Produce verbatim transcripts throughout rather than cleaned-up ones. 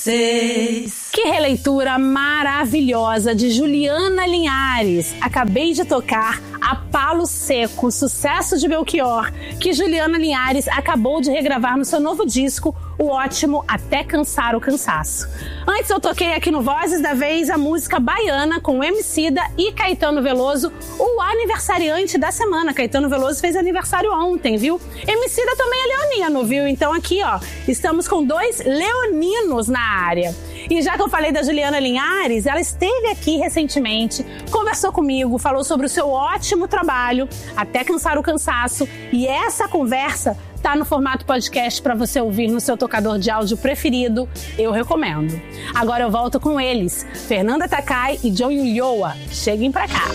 vocês. Que releitura maravilhosa de Juliana Linhares. Acabei de tocar A Palo Seco, sucesso de Belchior, que Juliana Linhares acabou de regravar no seu novo disco, o ótimo Até Cansar o Cansaço. Antes eu toquei aqui no Vozes da Vez a música Baiana com Emicida e Caetano Veloso, o aniversariante da semana. Caetano Veloso fez aniversário ontem, viu? Emicida também é leonino, viu? Então aqui, ó, estamos com dois leoninos na área. E já que eu falei da Juliana Linhares, ela esteve aqui recentemente, conversou comigo, falou sobre o seu ótimo trabalho, Até Cansar o Cansaço, e essa conversa tá no formato podcast para você ouvir no seu tocador de áudio preferido, eu recomendo. Agora eu volto com eles, Fernanda Takai e John Ulloa. Cheguem pra cá.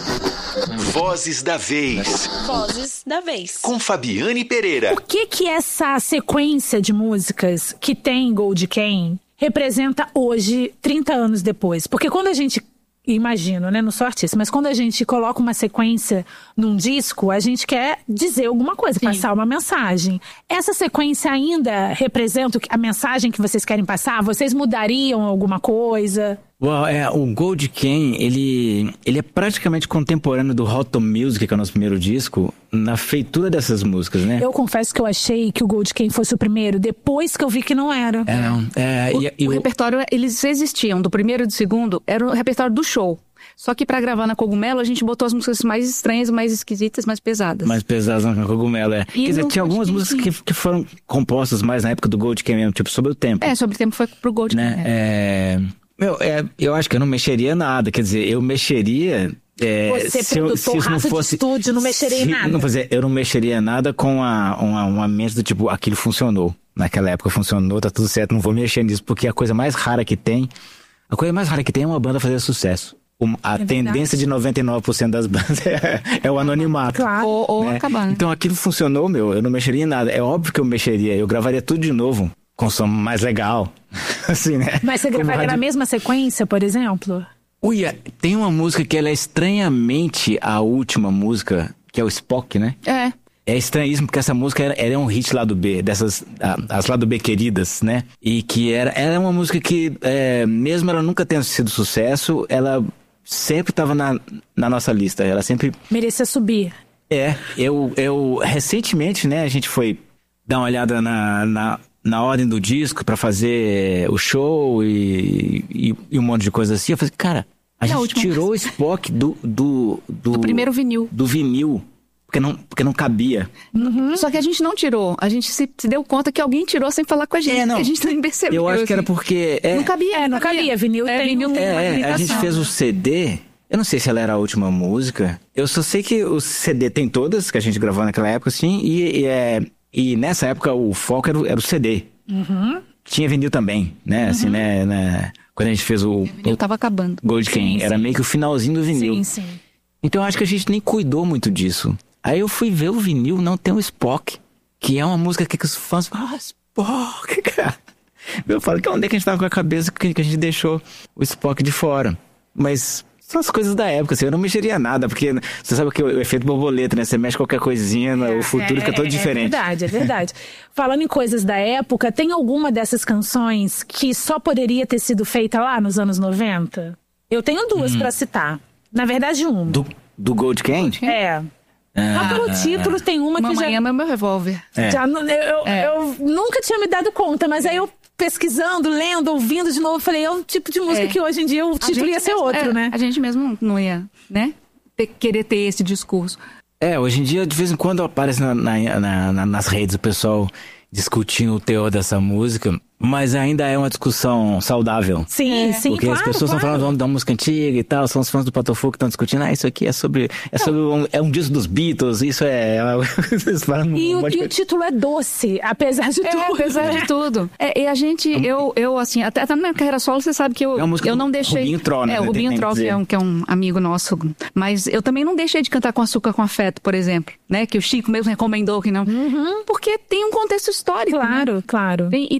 Vozes da Vez. Vozes da Vez. Com Fabiane Pereira. O que que essa sequência de músicas que tem Gold Kain representa hoje, trinta anos depois? Porque quando a gente, imagino, né, não sou artista, mas quando a gente coloca uma sequência num disco, a gente quer dizer alguma coisa, Sim. passar uma mensagem. Essa sequência ainda representa a mensagem que vocês querem passar? Vocês mudariam alguma coisa? Well, é, o Gold Kain, ele, ele é praticamente contemporâneo do Hot Music, que é o nosso primeiro disco, na feitura dessas músicas, né? Eu confesso que eu achei que o Gold Kain fosse o primeiro, depois que eu vi que não era. É, não. É, o, e, e o o repertório, eles existiam, do primeiro e do segundo, era o repertório do show. Só que pra gravar na Cogumelo, a gente botou as músicas mais estranhas, mais esquisitas, mais pesadas. Mais pesadas na Cogumelo, é. E Quer dizer, tinha algumas músicas que, que foram compostas mais na época do Gold Kain mesmo, tipo Sobre o Tempo. É, Sobre o Tempo foi pro Gold Kain. Né? É... Meu, é, eu acho que eu não mexeria nada, quer dizer, eu mexeria... É, Você, se eu, se isso não fosse, de estúdio, não mexeria em nada. Não fazer, eu não mexeria nada com a, uma, uma mente do tipo, aquilo funcionou. Naquela época funcionou, tá tudo certo, não vou mexer nisso, porque a coisa mais rara que tem, a coisa mais rara que tem é uma banda fazer sucesso. A é tendência verdade. De noventa e nove por cento das bandas é, é o anonimato. Claro. Ou, ou né? acabar. Né? Então aquilo funcionou, meu, eu não mexeria em nada. É óbvio que eu mexeria, eu gravaria tudo de novo, com som mais legal. Assim, né? Mas você gravaria rádio... na mesma sequência, por exemplo? Ui, tem uma música que ela é estranhamente a última música, que é o Spock, né? É. É estranhíssimo, porque essa música era, era um hit lado B, dessas, as lado B queridas, né? E que era, era uma música que, é, mesmo ela nunca tendo sido sucesso, ela sempre estava na, na nossa lista, ela sempre... Merecia subir. É, eu, eu recentemente, né, a gente foi dar uma olhada na... na na ordem do disco pra fazer o show e, e, e um monte de coisa assim. Eu falei, cara, a e gente a tirou o Spock do, do, do... Do primeiro vinil. Do vinil. Porque não, porque não cabia. Uhum. Só que a gente não tirou. A gente se, se deu conta que alguém tirou sem falar com a gente. É, não. A gente nem percebeu. Eu acho assim. que era porque... É, não cabia. É, não cabia. cabia. Vinil é, tem, vinil tem é, é, a gente fez o C D... Eu não sei se ela era a última música. Eu só sei que o C D tem todas, que a gente gravou naquela época, assim. E, e, é, e nessa época o foco era, era o C D. Uhum. Tinha vinil também, né? Uhum. Assim, né, né? Quando a gente fez o... O vinil tava acabando. Gold Kain. Era meio que o finalzinho do vinil. Sim, sim. Então eu acho que a gente nem cuidou muito disso. Aí eu fui ver o vinil, não tem o Spock. Que é uma música que os fãs falam, ah, Spock, cara. Eu falo, que onde é que a gente tava com a cabeça que a gente deixou o Spock de fora? Mas... São as coisas da época, assim, eu não mexeria nada, porque você sabe que o efeito borboleta, né? Você mexe qualquer coisinha, é, o futuro é, fica todo é, diferente. É verdade, é verdade. Falando em coisas da época, tem alguma dessas canções que só poderia ter sido feita lá nos anos noventa? Eu tenho duas hum. pra citar. Na verdade, uma. Do, do Gold Kain? É. Ah, Só pelo título tem uma que Mamãe já... ama meu revólver. É. Já, eu, eu, é. eu nunca tinha me dado conta, mas aí eu pesquisando, lendo, ouvindo de novo, falei, é um tipo de música é. que hoje em dia o título ia ser mesmo, outro, é, né? A gente mesmo não ia, né? Ter, querer ter esse discurso. É, hoje em dia, de vez em quando aparece na, na, na, nas redes o pessoal discutindo o teor dessa música, mas ainda é uma discussão saudável. Sim, é. sim, Porque claro, as pessoas claro. estão falando da música antiga e tal, são os fãs do Patofu que estão discutindo, ah, isso aqui é sobre, é sobre um, é um disco dos Beatles, isso é... e, um o, e o título é doce, apesar de é, tudo. Apesar de tudo. É, e a gente, eu, eu assim, até, até na minha carreira solo, você sabe que eu, é eu não deixei... Rubinho Tro, né? É, o Rubinho Tro, que é, um, que é um amigo nosso, mas eu também não deixei de cantar com Açúcar com Afeto, por exemplo, né? Que o Chico mesmo recomendou que não. Uhum. Porque tem um contexto histórico. Claro, né? claro. Tem, e, e, tem,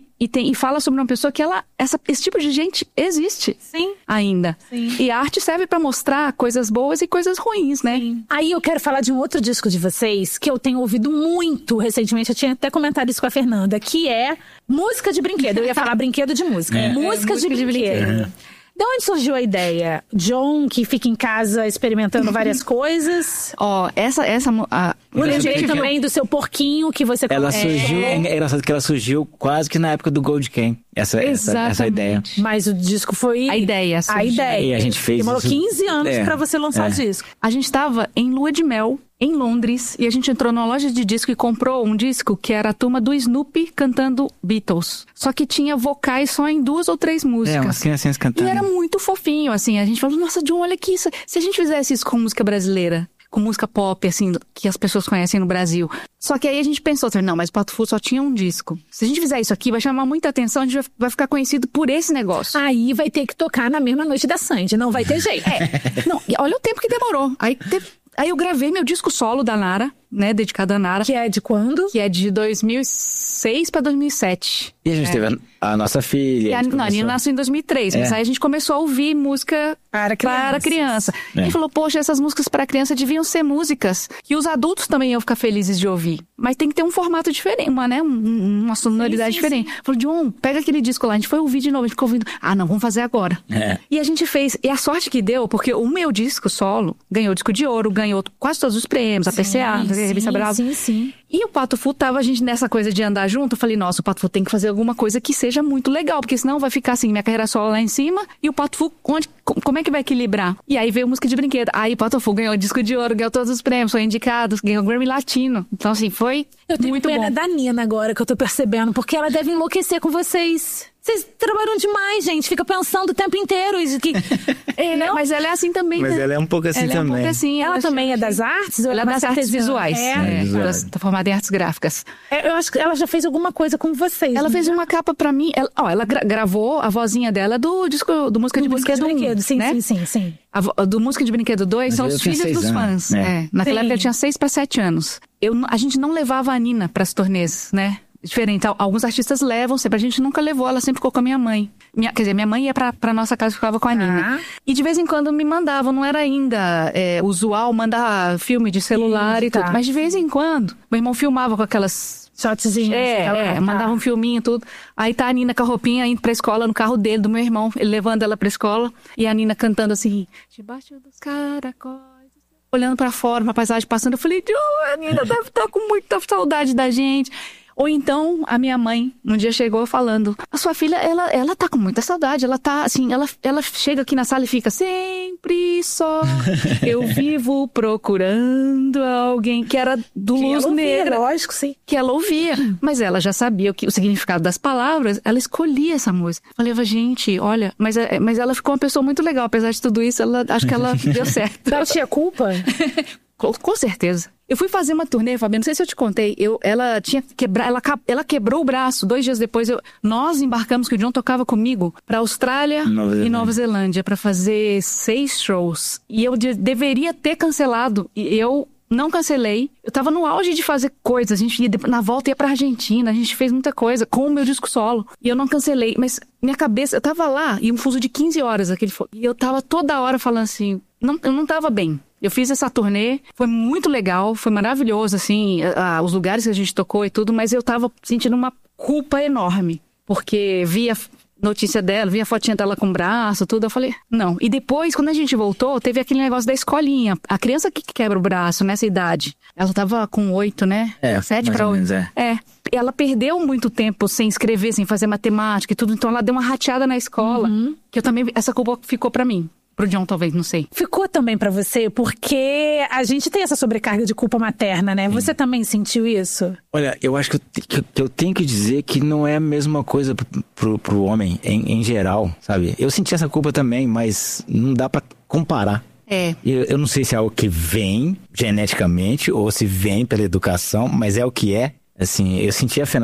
também. E fala sobre uma pessoa que ela, essa, esse tipo de gente existe. Sim. Ainda. Sim. E a arte serve pra mostrar coisas boas e coisas ruins, né? Sim. Aí eu quero falar de um outro disco de vocês que eu tenho ouvido muito recentemente. Eu tinha até comentado isso com a Fernanda, que é música de brinquedo. Eu ia falar brinquedo de música. É. Música, É, de, música de brinquedo. brinquedo. De onde surgiu a ideia? John, que fica em casa experimentando várias coisas. Ó, essa... essa a, Eu lembrei que- também do seu porquinho que você Ela colocou. surgiu, é engraçado que ela surgiu quase que na época do Gold Can, essa, essa, essa ideia. Mas o disco foi... A ideia, A surgiu. ideia. E a gente fez Demorou isso- quinze anos É, pra você lançar é. o disco. A gente tava em lua de mel, em Londres, e a gente entrou numa loja de disco e comprou um disco que era a turma do Snoopy cantando Beatles. Só que tinha vocais só em duas ou três É, músicas. umas criancinhas E cantando. era muito fofinho, assim. A gente falou, nossa, John, olha que isso. Se a gente fizesse isso com música brasileira, com música pop, assim, que as pessoas conhecem no Brasil. Só que aí a gente pensou, não, mas o Pato Fu só tinha um disco. Se a gente fizer isso aqui, vai chamar muita atenção, a gente vai, vai ficar conhecido por esse negócio. Aí vai ter que tocar na mesma noite da Sandy. Não vai ter jeito. É, não, e olha o tempo que demorou. Aí, teve- aí eu gravei meu disco solo da Nara, né, dedicado à Nara, Que é de quando? que é de dois mil e seis pra dois mil e sete. E a gente teve a, a nossa filha. E a, gente não, a Nina começou- nasceu em dois mil e três, mas É. aí a gente começou a ouvir música Para para criança. É. E falou, poxa, essas músicas para criança deviam ser músicas que os adultos também iam ficar felizes de ouvir. Mas tem que ter um formato diferente, uma, né, um- uma sonoridade Sim, sim, diferente. Falou, John, pega aquele disco lá. A gente foi ouvir de novo, a gente ficou ouvindo. Ah, não, vamos fazer agora. É. E a gente fez. E a sorte que deu, porque o meu disco solo ganhou disco de ouro, ganhou quase todos os prêmios, a P C A, a Revista Brava. Sim, sim. E o Pato Fu tava a gente nessa coisa de andar junto. Eu falei, nossa, o Pato Fu tem que fazer alguma coisa que seja muito legal, porque senão vai ficar assim, minha carreira solo lá em cima e o Pato Fu, onde, co- como é que vai equilibrar? E aí veio música de brinquedo. Aí o Pato Fu ganhou disco de ouro, ganhou todos os prêmios, foi indicado, ganhou o Grammy Latino. Então, assim, foi Eu tenho muito pena bom. da Nina agora que eu tô percebendo, porque ela deve enlouquecer com vocês. Vocês trabalham demais, gente. Fica pensando o tempo inteiro. Isso que... É, né? Mas ela é assim também, Mas né? ela é um pouco assim Ela é um também. pouco assim. Ela também é das artes? Ou Ela é mais das artes artesiana? visuais. É. É, visuais. ela tá formada em artes gráficas. É, eu acho que ela já fez alguma coisa com vocês. Ela né? fez uma capa pra mim. Ela, ó, ela gra- gravou a vozinha dela do disco do Música de música de Brinquedo um, brinquedo. Sim, né? sim, sim, sim. A vo- do Música de Brinquedo dois Mas são eu os tinha filhos seis dos anos, fãs. né? É. Naquela Sim. época eu tinha seis para sete anos. Eu, n- a gente não levava a Nina pras turnês, né? Diferente. Al- Alguns artistas levam sempre. A gente nunca levou, ela sempre ficou com a minha mãe. Minha, quer dizer, minha mãe ia pra, pra nossa casa e ficava com a Nina. E de vez em quando me mandavam. Não era ainda é, usual mandar filme de celular Sim, e tudo. tá. Mas de vez em quando, meu irmão filmava com aquelas Shotzinhos. é, Ela- é, tá. mandava um filminho e tudo. Aí tá a Nina com a roupinha indo pra escola no carro dele, do meu irmão, ele levando ela pra escola. E a Nina cantando assim, debaixo dos caracóis, olhando pra fora, uma paisagem passando. Eu falei, "Oh, a Nina deve estar com muita saudade da gente." Ou então, a minha mãe, um dia chegou falando, a sua filha, ela, ela tá com muita saudade, ela tá, assim, ela, ela chega aqui na sala e fica, sempre só, eu vivo procurando alguém, que era do Que Luz ela ouvia, Negra, lógico, sim. que ela ouvia, mas ela já sabia o, que, o significado das palavras, ela escolhia essa música. Eu falei, gente, olha, mas, é- mas ela ficou uma pessoa muito legal, apesar de tudo isso, ela, acho que ela deu certo. Ela tinha culpa? Com, com certeza. Eu fui fazer uma turnê, Fabiano, não sei se eu te contei, eu, ela tinha quebrado, ela, ca- ela quebrou o braço, dois dias depois, eu, nós embarcamos, que o John tocava comigo, pra Austrália Nova e Zelândia. Nova Zelândia, pra fazer seis shows. E eu de- deveria ter cancelado, e eu não cancelei. Eu tava no auge de fazer coisas, a gente ia, de- na volta ia pra Argentina, a gente fez muita coisa, com o meu disco solo. E eu não cancelei, mas minha cabeça, eu tava lá, e um fuso de quinze horas, aquele, fo- e eu tava toda hora falando assim, não, eu não tava bem. Eu fiz essa turnê, foi muito legal, foi maravilhoso, assim, a- a- os lugares que a gente tocou e tudo, mas eu tava sentindo uma culpa enorme, porque via f- notícia dela, via a fotinha dela com o braço, tudo, eu falei, não. E depois, quando a gente voltou, teve aquele negócio da escolinha, a criança que quebra o braço nessa idade, ela tava com oito, né? É, Sete mais pra ou oito. menos, é. É, ela perdeu muito tempo sem escrever, sem fazer matemática e tudo, então ela deu uma rateada na escola, que eu também, essa culpa ficou pra mim. Pro John, talvez, não sei. Ficou também pra você, porque a gente tem essa sobrecarga de culpa materna, né? Você também sentiu isso? Olha, eu acho que eu, te- que, que eu tenho que dizer que não é a mesma coisa pro, pro, pro homem em, em geral, sabe? Eu senti essa culpa também, mas não dá pra comparar. É. Eu, eu não sei se é algo que vem geneticamente ou se vem pela educação, mas é o que é. Assim, eu senti a Fernanda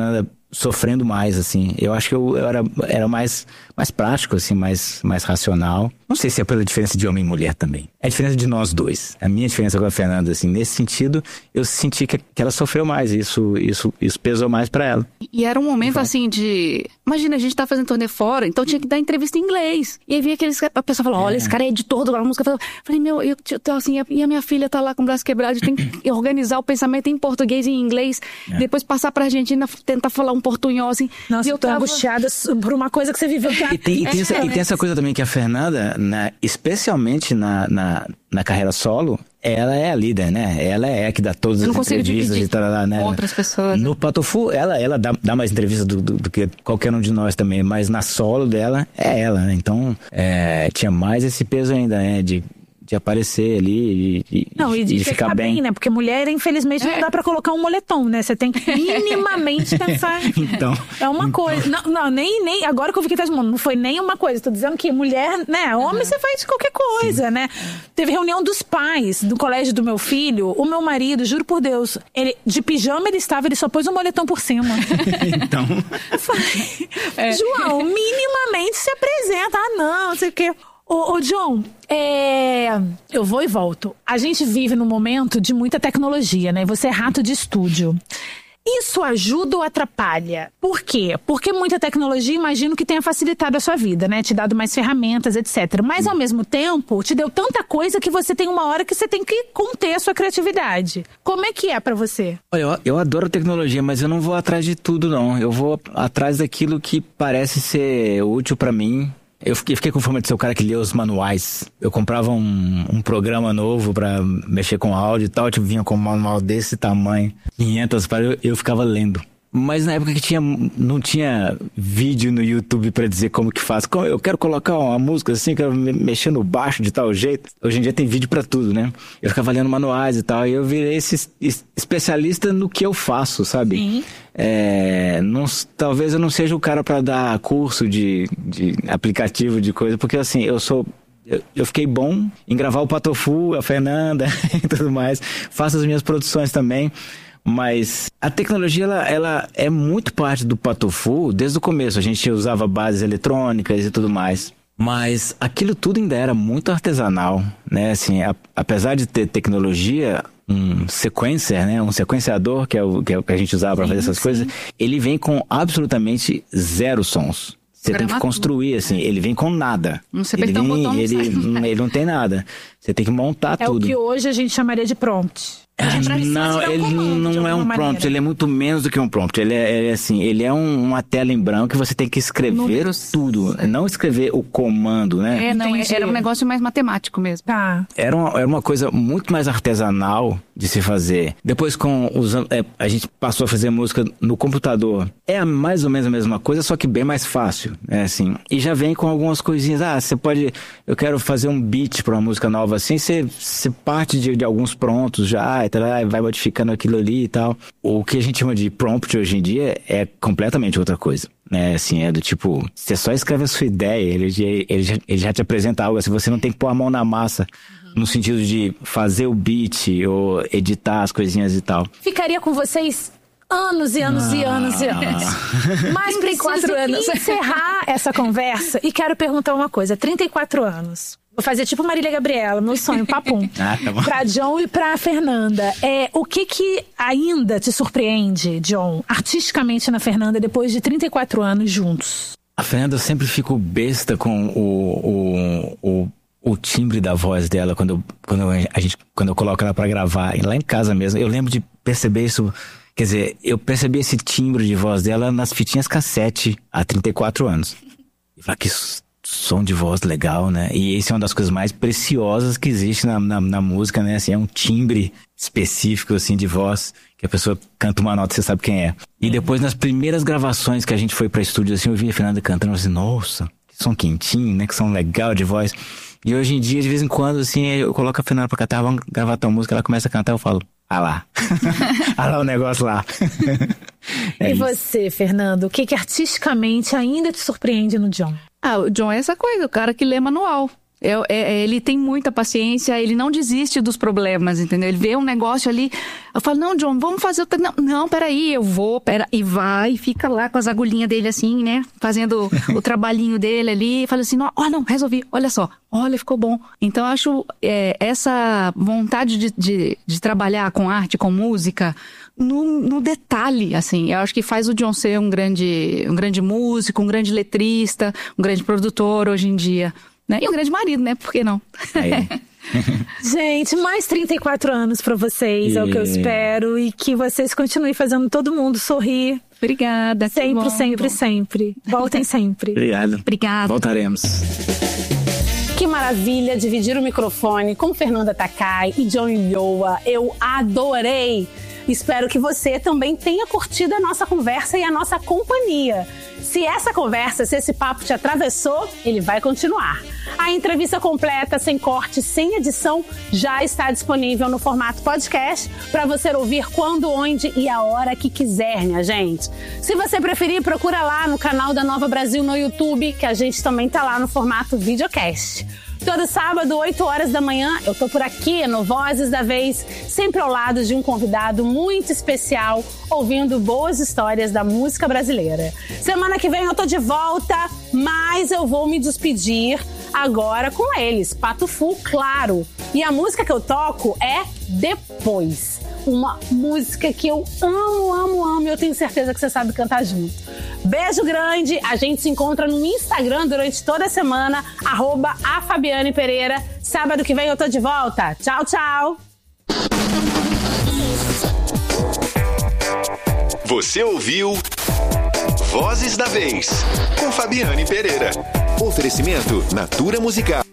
sofrendo mais, assim. Eu acho que eu, eu era, era mais, mais prático, assim, mais, mais racional. Não sei se é pela diferença de homem e mulher também. É a diferença de nós dois. A minha diferença com a Fernanda, assim, nesse sentido, eu senti que, que ela sofreu mais. Isso, isso, isso pesou mais pra ela. E era um momento, assim, de... Imagina, a gente tá fazendo turnê fora, então tinha que dar entrevista em inglês. E aí vinha aqueles... A pessoa falou, olha, é. esse cara é editor da música. Eu falei, meu, eu, eu, assim, e a minha filha tá lá com o braço quebrado, tem que organizar o pensamento em português e em inglês, é. depois passar pra Argentina, tentar falar um portunhol, assim. Nossa, e eu tô tava... angustiada por uma coisa que você viveu. E tem, e tem, é, essa, é, e tem essa coisa também que a Fernanda, na, especialmente na, na, na carreira solo, ela é a líder, né? Ela é a que dá todas as entrevistas e tal, lá, né? Outras pessoas. No Patofu, ela, ela dá, dá mais entrevistas do, do, do que qualquer um de nós também, mas na solo dela é ela, né? Então, é, tinha mais esse peso ainda, né? De, de aparecer ali e, não, e de, de ficar bem. bem, né? Porque mulher, infelizmente, é. não dá pra colocar um moletom, né? Você tem que minimamente pensar. Então. É uma então... coisa. Não, não, nem, nem. Agora que eu fiquei transmando, não foi nem uma coisa. Tô dizendo que mulher, né? Homem, uhum. você faz qualquer coisa, Sim. né? Teve reunião dos pais do colégio do meu filho. O meu marido, juro por Deus, ele, de pijama ele estava, ele só pôs um moletom por cima. Então. Eu falei, é. João, minimamente se apresenta. Ah, não, não sei o quê. Ô, ô John, é... eu vou e volto. A gente vive num momento de muita tecnologia, né? Você é rato de estúdio. Isso ajuda ou atrapalha? Por quê? Porque muita tecnologia, imagino que tenha facilitado a sua vida, né? Te dado mais ferramentas, etcétera. Mas, ao mesmo tempo, te deu tanta coisa que você tem uma hora que você tem que conter a sua criatividade. Como é que é pra você? Olha, eu, eu adoro a tecnologia, mas eu não vou atrás de tudo, não. Eu vou atrás daquilo que parece ser útil pra mim. Eu fiquei, fiquei com fome de ser o cara que lia os manuais. Eu comprava um, um programa novo pra mexer com áudio e tal, tipo, vinha com um manual desse tamanho, quinhentas páginas, eu, eu ficava lendo. Mas na época que tinha, não tinha vídeo no YouTube pra dizer como que faz. Como eu quero colocar uma música assim, quero mexer no baixo de tal jeito. Hoje em dia tem vídeo pra tudo, né? Eu ficava lendo manuais e tal, e eu virei esse especialista no que eu faço, sabe? Sim. É, não, talvez eu não seja o cara pra dar curso de, de aplicativo, de coisa, porque assim, eu sou... Eu, eu fiquei bom em gravar o Patofu, a Fernanda e tudo mais. Faço as minhas produções também. Mas a tecnologia, ela, ela é muito parte do Patofu desde o começo. A gente usava bases eletrônicas e tudo mais. Mas aquilo tudo ainda era muito artesanal, né? Assim, a, apesar de ter tecnologia, um sequencer, né? Um sequenciador, que é o que, é o que a gente usava para fazer essas sim. coisas, ele vem com absolutamente zero sons. Você tem que construir, assim, ele vem com nada. Não sei ele, vem, um botão, ele, ele não tem nada. Você tem que montar é tudo. É o que hoje a gente chamaria de prompt. Não, ele comando, não é um prompt, maneira. Ele é muito menos do que um prompt. Ele é, é assim, ele é um, uma tela em branco que você tem que escrever Números. tudo. Não escrever o comando, né? É, não, era um negócio mais matemático mesmo. Tá. Era uma, era uma coisa muito mais artesanal de se fazer. Depois, com os, é, a gente passou a fazer música no computador. É mais ou menos a mesma coisa, só que bem mais fácil. É assim. E já vem com algumas coisinhas. Ah, você pode... Eu quero fazer um beat pra uma música nova assim. Você, você parte de, de alguns prontos já, e vai modificando aquilo ali e tal. O que a gente chama de prompt hoje em dia é completamente outra coisa. Né, assim, é do tipo, você só escreve a sua ideia, ele, ele, já, ele já te apresenta algo, assim, você não tem que pôr a mão na massa, uhum. no sentido de fazer o beat ou editar as coisinhas e tal. Ficaria com vocês anos e anos ah. e anos e anos. Mas trinta e quatro anos. Encerrar essa conversa e quero perguntar uma coisa, trinta e quatro anos. Vou fazer tipo Marília Gabriela, meu sonho, papum. Ah, tá bom. Pra John e pra Fernanda. É, o que que ainda te surpreende, John, artisticamente na Fernanda, depois de trinta e quatro anos juntos? A Fernanda, eu sempre fico besta com o, o, o, o timbre da voz dela quando, eu, quando, a gente, quando eu coloco ela pra gravar. E lá em casa mesmo, eu lembro de perceber isso... Quer dizer, eu percebi esse timbre de voz dela nas fitinhas cassete há trinta e quatro anos. E falei, que som de voz legal, né? E esse é uma das coisas mais preciosas que existe na, na, na música, né? Assim, é um timbre específico, assim, de voz, que a pessoa canta uma nota e você sabe quem é. E depois, nas primeiras gravações que a gente foi pra estúdio, assim, eu vi a Fernanda cantando, assim, nossa, que som quentinho, né? Que som legal de voz. E hoje em dia, de vez em quando, assim, eu coloco a Fernanda pra cantar, vamos gravar tua música, ela começa a cantar, eu falo, ah lá, ah lá o negócio lá. É e isso. Você, Fernando, o que que artisticamente ainda te surpreende no John? Ah, o John é essa coisa, o cara que lê manual. É, é, ele tem muita paciência, ele não desiste dos problemas, entendeu? Ele vê um negócio ali, eu falo, não, John, vamos fazer... Outra... Não, não, peraí, eu vou, pera... E vai, e fica lá com as agulhinhas dele assim, né? Fazendo o trabalhinho dele ali, e fala assim, ó, oh, não, resolvi, olha só, olha, ficou bom. Então, eu acho é, essa vontade de, de, de trabalhar com arte, com música... No, no detalhe, assim, eu acho que faz o John ser um grande, um grande músico, um grande letrista, um grande produtor hoje em dia, né? E um grande marido, né? Por que não? É. Gente, mais trinta e quatro anos pra vocês, é o que eu espero. E que vocês continuem fazendo todo mundo sorrir. Obrigada. Sempre, bom, sempre, sempre. Voltem sempre. Obrigado. Obrigada. Voltaremos. Que maravilha dividir o microfone com Fernanda Takai e John Ulloa. Eu adorei. Espero que você também tenha curtido a nossa conversa e a nossa companhia. Se essa conversa, se esse papo te atravessou, ele vai continuar. A entrevista completa, sem corte, sem edição, já está disponível no formato podcast para você ouvir quando, onde e a hora que quiser, minha gente. Se você preferir, procura lá no canal da Nova Brasil no YouTube, que a gente também tá lá no formato videocast. Todo sábado, oito horas da manhã, eu tô por aqui no Vozes da Vez, sempre ao lado de um convidado muito especial, ouvindo boas histórias da música brasileira. Semana que vem eu tô de volta, mas eu vou me despedir agora com eles, Pato Fu, claro. E a música que eu toco é Depois. Uma música que eu amo, amo, amo e eu tenho certeza que você sabe cantar junto. Beijo grande, a gente se encontra no Instagram durante toda a semana, arroba a Fabiane Pereira. Sábado que vem eu tô de volta. Tchau, tchau! Você ouviu Vozes da Vez, com Fabiane Pereira. Oferecimento Natura Musical.